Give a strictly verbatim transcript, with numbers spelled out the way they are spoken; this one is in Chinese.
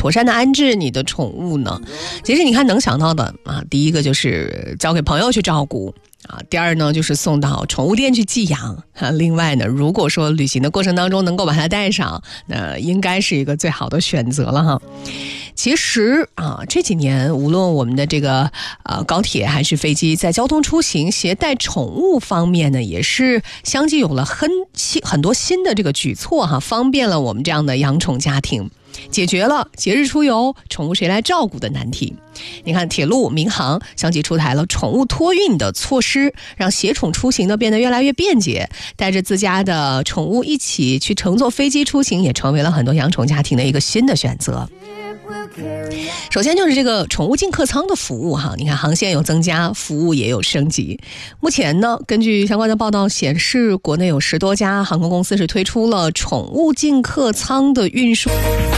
妥善的安置你的宠物呢？其实你看能想到的啊，第一个就是交给朋友去照顾啊，第二呢就是送到宠物店去寄养啊。另外呢，如果说旅行的过程当中能够把它带上，那应该是一个最好的选择了哈。其实啊，这几年无论我们的这个呃高铁还是飞机，在交通出行携带宠物方面呢，也是相继有了很很多新的这个举措哈，方便了我们这样的养宠家庭，解决了节日出游宠物谁来照顾的难题。你看铁路、民航相继出台了宠物托运的措施，让携宠出行呢变得越来越便捷，带着自家的宠物一起去乘坐飞机出行，也成为了很多养宠家庭的一个新的选择。首先就是这个宠物进客舱的服务哈，你看航线有增加，服务也有升级。目前呢，根据相关的报道显示，国内有十多家航空公司是推出了宠物进客舱的运输。